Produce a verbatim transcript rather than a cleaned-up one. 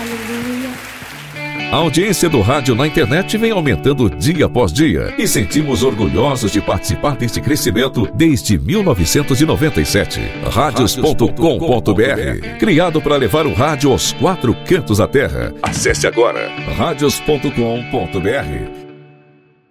A audiência do rádio na internet vem aumentando dia após dia e sentimos orgulhosos de participar deste crescimento desde mil novecentos e noventa e sete. Radios ponto com ponto br, criado para levar o rádio aos quatro cantos da terra. Acesse agora radios ponto com ponto br.